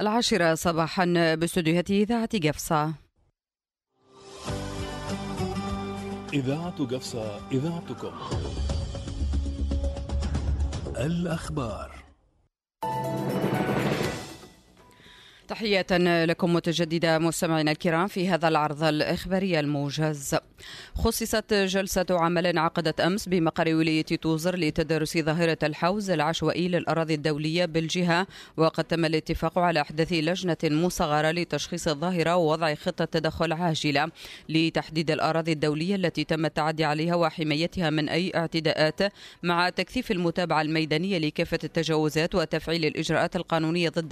10 صباحا باستديوهات إذاعة قفصة. إذاعة قفصة، إذاعتكم. الأخبار. تحية لكم متجددة مستمعينا الكرام في هذا العرض الإخباري الموجز. خصصت جلسة عمل عقدت أمس بمقر ولاية توزر لتدارس ظاهرة الحوز العشوائي للأراضي الدولية بالجهة، وقد تم الاتفاق على إحداث لجنة مصغرة لتشخيص الظاهرة ووضع خطة تدخل عاجلة لتحديد الأراضي الدولية التي تم التعدي عليها وحمايتها من أي اعتداءات، مع تكثيف المتابعة الميدانية لكافة التجاوزات وتفعيل الإجراءات القانونية ضد